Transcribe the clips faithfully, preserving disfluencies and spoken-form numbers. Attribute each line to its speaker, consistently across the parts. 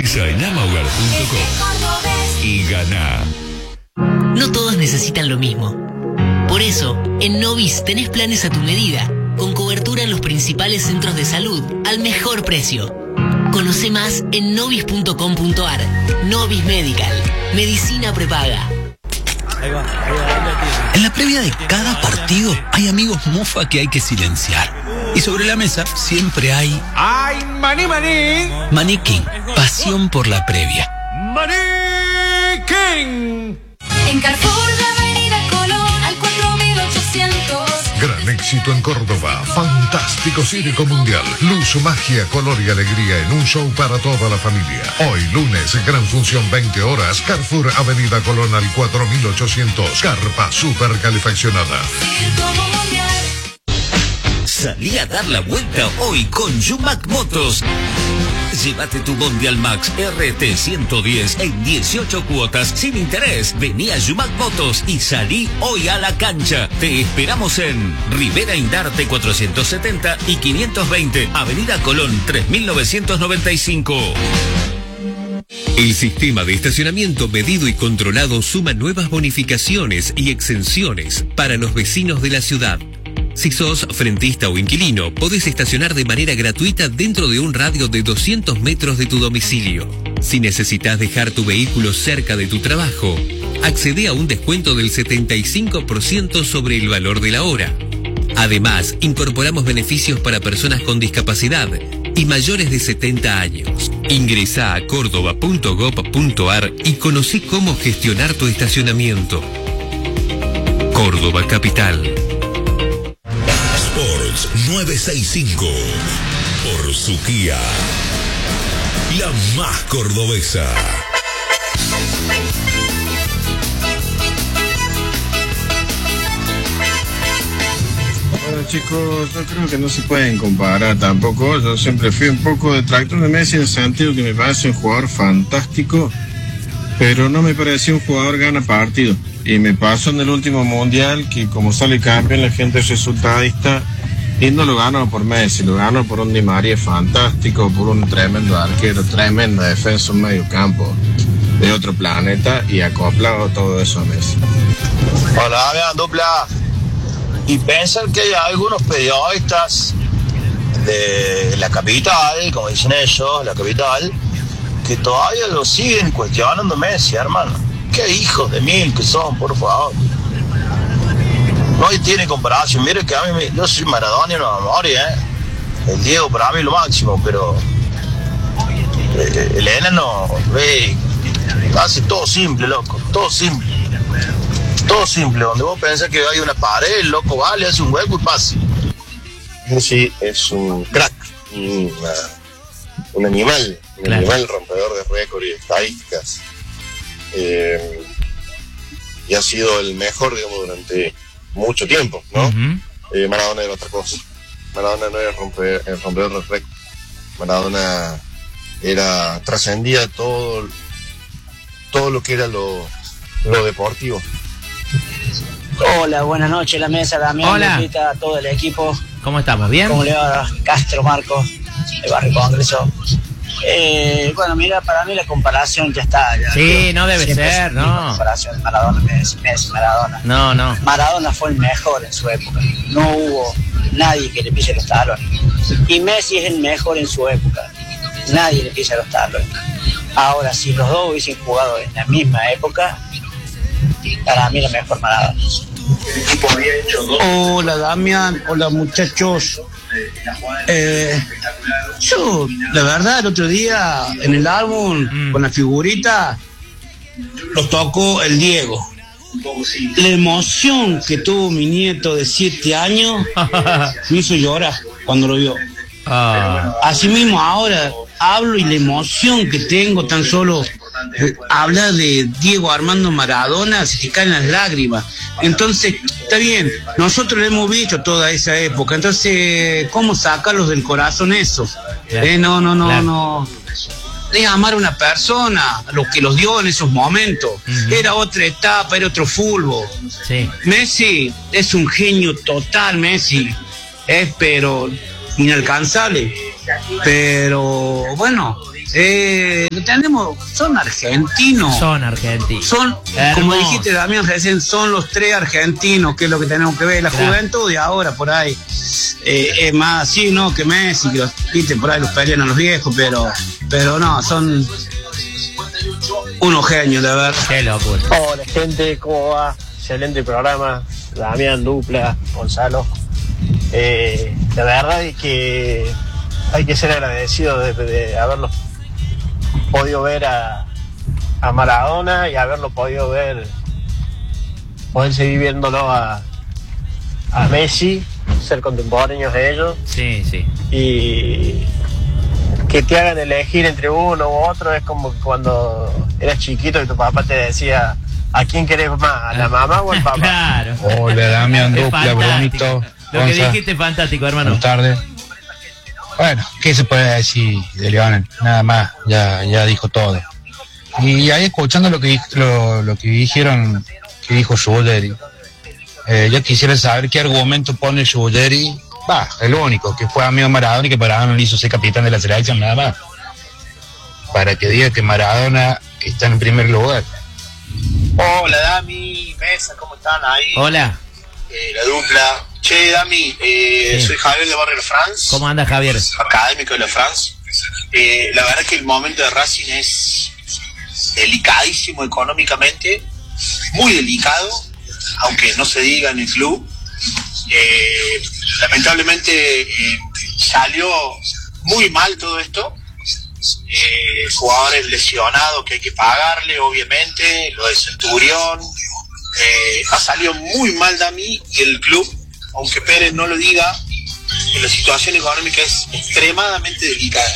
Speaker 1: Ingresa en amahogar punto com y gana.
Speaker 2: No todos necesitan lo mismo. Por eso, en Novis tenés planes a tu medida, con cobertura en los principales centros de salud al mejor precio. Conoce más en novis punto com punto ar. Novis Medical. Medicina prepaga.
Speaker 3: Ahí va, ahí va, ahí va.
Speaker 4: En la previa de cada partido hay amigos mofa que hay que silenciar. Y sobre la mesa siempre hay...
Speaker 5: ¡Ay, maní, maní!
Speaker 4: Maní King, pasión por la previa.
Speaker 5: ¡Maní King!
Speaker 6: En Carrefour de Avenida Colón al cuatro mil ochocientos.
Speaker 7: Gran éxito en Córdoba, fantástico circo mundial, luz, magia, color y alegría en un show para toda la familia. Hoy lunes, gran función veinte horas, Carrefour Avenida Colón al cuatro mil ochocientos, carpa super calefaccionada.
Speaker 8: Salí a dar la vuelta hoy con Yumac Motos. Llévate tu Mondial Max R T ciento diez en dieciocho cuotas sin interés. Vení a Yumac Motos y salí hoy a la cancha. Te esperamos en Rivera Indarte cuatrocientos setenta y quinientos veinte, Avenida Colón tres mil novecientos noventa y cinco.
Speaker 1: El sistema de estacionamiento medido y controlado suma nuevas bonificaciones y exenciones para los vecinos de la ciudad. Si sos frentista o inquilino, podés estacionar de manera gratuita dentro de un radio de doscientos metros de tu domicilio. Si necesitas dejar tu vehículo cerca de tu trabajo, accede a un descuento del setenta y cinco por ciento sobre el valor de la hora. Además, incorporamos beneficios para personas con discapacidad y mayores de setenta años. Ingresá a córdoba punto gob punto ar y conocí cómo gestionar tu estacionamiento. Córdoba Capital.
Speaker 9: Sports novecientos sesenta y cinco por Suquía, la más cordobesa.
Speaker 10: Bueno, chicos, yo creo que no se pueden comparar tampoco. Yo siempre fui un poco detractor de Messi en el sentido que me parece un jugador fantástico, pero no me parecía un jugador gana partido. Y me pasó en el último mundial que como sale campeón la gente es resultadista y no lo ganó por Messi, lo ganó por un Di María fantástico, por un tremendo arquero, tremenda defensa, un medio campo de otro planeta y acoplado todo eso a Messi.
Speaker 11: Hola, vean dupla. Y piensan que hay algunos periodistas de la capital, como dicen ellos, la capital, que todavía lo siguen cuestionando Messi, hermano. Qué hijos de mil que son, por favor. No tiene comparación. Mire que a mí, me, yo soy Maradona y no amor, ¿eh? El Diego para mí lo máximo, pero eh, el enano, eh, hace todo simple, loco, todo simple. Todo simple, donde vos pensás que hay una pared, el loco vale, hace un hueco y pasa.
Speaker 12: Sí, es un crack, una, un animal, un claro. animal rompedor de récord y de estadísticas. Eh, y ha sido el mejor, digamos, durante mucho tiempo, ¿no? Uh-huh. eh, Maradona era otra cosa. Maradona no era romper, el rompedor de récord. Maradona era trascendía todo, todo lo que era lo, lo deportivo.
Speaker 13: Hola, buenas noches, la mesa, Damián,
Speaker 14: Hola.
Speaker 13: Lupita, todo el equipo.
Speaker 14: ¿Cómo estamos? ¿Bien?
Speaker 13: ¿Cómo le va Castro, Marcos, el Barrio Congreso? Eh, bueno, mira, para mí la comparación ya está. Ya,
Speaker 14: sí, no debe
Speaker 13: ser,
Speaker 14: es
Speaker 13: no.
Speaker 14: La
Speaker 13: comparación de Maradona, Messi, Messi, Maradona.
Speaker 14: No, no.
Speaker 13: Maradona fue el mejor en su época. No hubo nadie que le pise los talones. Y Messi es el mejor en su época. Nadie le pisa los talones. Ahora, si los dos hubiesen jugado en la misma época, para mí la mejor Maradona.
Speaker 15: Hola Damián, hola muchachos. Eh, yo, la verdad, el otro día en el álbum mm. con la figurita lo tocó el Diego. La emoción que tuvo mi nieto de siete años me hizo llorar cuando lo vio. Ah. Así mismo ahora hablo y la emoción que tengo tan solo eh, hablar de Diego Armando Maradona, se te caen las lágrimas. Entonces, está bien, nosotros lo hemos visto toda esa época, entonces, ¿cómo sacarlos del corazón eso? Eh, no, no, no, claro. no. Es amar a una persona, a lo que los dio en esos momentos. Uh-huh. Era otra etapa, era otro fútbol.
Speaker 14: Sí.
Speaker 15: Messi es un genio total, Messi. Es, pero, inalcanzable. Pero, bueno, Eh, lo tenemos, son argentinos.
Speaker 14: Son argentinos.
Speaker 15: Son,
Speaker 14: Hermoso.
Speaker 15: como dijiste Damián recién, son los tres argentinos, que es lo que tenemos que ver. La
Speaker 14: Claro.
Speaker 15: juventud de ahora por ahí eh, es más así, ¿no? Que Messi, que los, viste, por ahí los pelean a los viejos, pero, pero no, son unos genios, de verdad.
Speaker 14: Qué locura.
Speaker 16: Hola gente, ¿cómo va? Excelente programa, Damián, Dupla, Gonzalo. Eh, la verdad es que hay que ser agradecido de, de haberlo podido ver a, a Maradona y haberlo podido ver, poder seguir viéndolo a, a Messi, ser contemporáneos de ellos.
Speaker 14: Sí, sí.
Speaker 16: Y que te hagan elegir entre uno u otro es como cuando eras chiquito y tu papá te decía: ¿a quién querés más? ¿A la mamá o al papá?
Speaker 14: Claro.
Speaker 17: Hola, Damián,
Speaker 14: Es
Speaker 17: Dupla,
Speaker 14: fantástico.
Speaker 17: Brunito.
Speaker 14: Lo que
Speaker 17: Gonza.
Speaker 14: dijiste es fantástico, hermano.
Speaker 17: Buenas tardes. Bueno, ¿qué se puede decir de Leonel? Nada más, ya, ya dijo todo. Y ahí escuchando lo que di- lo, lo que dijeron, que dijo Schuleri, eh, yo quisiera saber qué argumento pone Schuleri. Va, el único, que fue amigo de Maradona y que Maradona le hizo ser capitán de la selección, nada más. Para que diga que Maradona está en primer lugar.
Speaker 11: Hola Dami, Mesa, ¿cómo están ahí?
Speaker 14: Hola.
Speaker 11: Eh, la dupla. Che, Dami, eh,
Speaker 14: Sí.
Speaker 11: soy Javier de Barrio La France.
Speaker 14: ¿Cómo anda, Javier?
Speaker 11: Académico de La France. Eh, la verdad que el momento de Racing es delicadísimo económicamente, muy delicado, aunque no se diga en el club. Eh, lamentablemente eh, salió muy mal todo esto. Eh, jugadores lesionados que hay que pagarle, obviamente, lo de Centurión. Eh, ha salido muy mal Dami y el club, aunque Pérez no lo diga, que la situación económica es extremadamente delicada.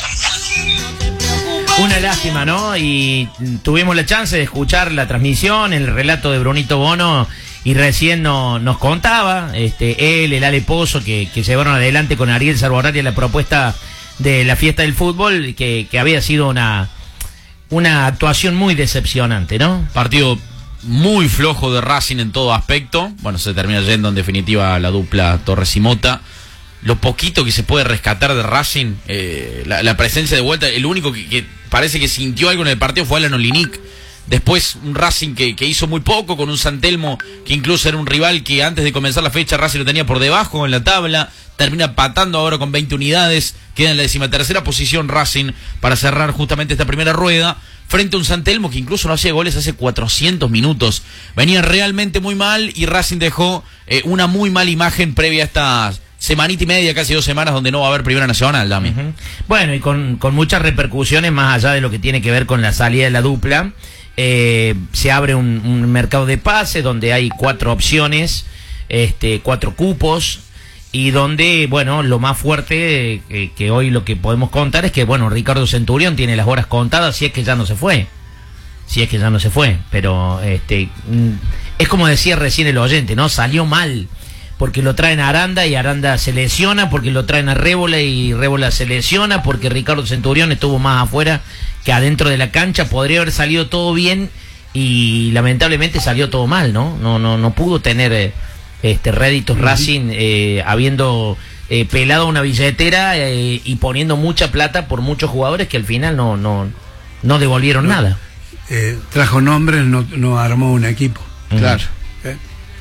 Speaker 14: Una lástima, ¿no? Y tuvimos la chance de escuchar la transmisión, el relato de Brunito Bono, y recién no, nos contaba, este, él, el Ale Pozo, que, que llevaron adelante con Ariel Sarborari la propuesta de la fiesta del fútbol, que, que había sido una, una actuación muy decepcionante, ¿no?
Speaker 18: Partido muy flojo de Racing en todo aspecto. Bueno, se termina yendo en definitiva la dupla Torres y Mota. Lo poquito que se puede rescatar de Racing, eh, la, la presencia de vuelta, el único que, que parece que sintió algo en el partido fue Alan Olinic. Después un Racing que, que hizo muy poco, con un San Telmo que incluso era un rival que antes de comenzar la fecha Racing lo tenía por debajo en la tabla, termina patando ahora con veinte unidades, queda en la decimatercera posición Racing para cerrar justamente esta primera rueda, frente a un San Telmo que incluso no hacía goles hace cuatrocientos minutos. Venía realmente muy mal y Racing dejó eh, una muy mala imagen previa a estas semanita y media, casi dos semanas, donde no va a haber Primera Nacional, Dami.
Speaker 14: Uh-huh. Bueno, y con, con muchas repercusiones más allá de lo que tiene que ver con la salida de la dupla. Eh, se abre un, un mercado de pases donde hay cuatro opciones, este, cuatro cupos, y donde, bueno, lo más fuerte eh, que hoy lo que podemos contar es que, bueno, Ricardo Centurión tiene las horas contadas, si es que ya no se fue. Si es que ya no se fue, pero este mm, es como decía recién el oyente, ¿no? Salió mal, porque lo traen a Aranda y Aranda se lesiona, porque lo traen a Rébola y Rébola se lesiona, porque Ricardo Centurión estuvo más afuera que adentro de la cancha. Podría haber salido todo bien y lamentablemente salió todo mal, ¿no? No no no pudo tener eh, este réditos Racing, eh, habiendo eh, pelado una billetera eh, y poniendo mucha plata por muchos jugadores que al final no no no devolvieron
Speaker 19: no,
Speaker 14: nada.
Speaker 19: Eh, trajo nombres, no, no armó un equipo.
Speaker 14: Claro.
Speaker 19: ¿Eh?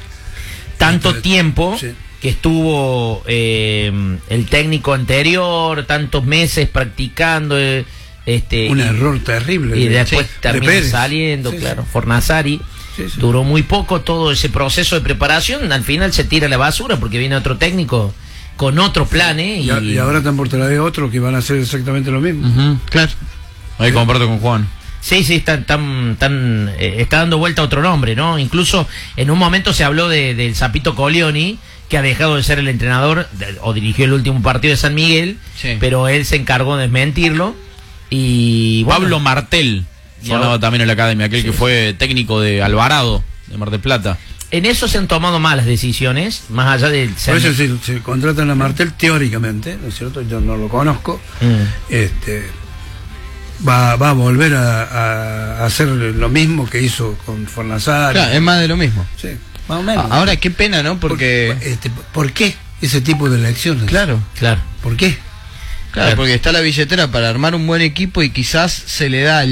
Speaker 14: Tanto
Speaker 19: Entonces,
Speaker 14: tiempo
Speaker 19: sí.
Speaker 14: que estuvo eh, el técnico anterior, tantos meses practicando, eh, este
Speaker 19: un
Speaker 14: y,
Speaker 19: error terrible.
Speaker 14: y
Speaker 19: de-
Speaker 14: después
Speaker 19: sí, de
Speaker 14: termina
Speaker 19: Pérez.
Speaker 14: saliendo,
Speaker 19: Sí,
Speaker 14: claro.
Speaker 19: sí.
Speaker 14: Fornazari
Speaker 19: Sí, sí.
Speaker 14: duró muy poco todo ese proceso de preparación, al final se tira a la basura porque viene otro técnico con otro plan, ¿eh?
Speaker 19: Y, a- y ahora están por traer otros que van a hacer exactamente lo mismo.
Speaker 18: Uh-huh, claro. Ahí comparto con Juan.
Speaker 14: Sí, sí, está, tan, tan, eh, está dando vuelta a otro nombre, ¿no? Incluso en un momento se habló de, del Zapito Colioni, que ha dejado de ser el entrenador, de, o dirigió el último partido de San Miguel,
Speaker 18: Sí.
Speaker 14: pero él se encargó de desmentirlo. Y bueno,
Speaker 18: Pablo Martel sonaba
Speaker 14: ahora-
Speaker 18: también en la academia, aquel
Speaker 14: Sí.
Speaker 18: que fue técnico de Alvarado, de Mar del Plata.
Speaker 14: en eso se han tomado malas decisiones, más allá del...
Speaker 19: Por eso si se contratan a Martel teóricamente, ¿no es cierto? Yo no lo conozco.
Speaker 14: Mm.
Speaker 19: Este va, va a volver a, a hacer lo mismo que hizo con Fornazari.
Speaker 20: Claro, es más de lo mismo.
Speaker 19: Sí, más o menos.
Speaker 20: Ahora, qué pena, ¿no? Porque...
Speaker 19: Por, este, ¿por qué ese tipo de elecciones?
Speaker 20: Claro.
Speaker 14: Claro.
Speaker 19: ¿Por qué?
Speaker 20: Claro, porque está la billetera para armar un buen equipo y quizás se le da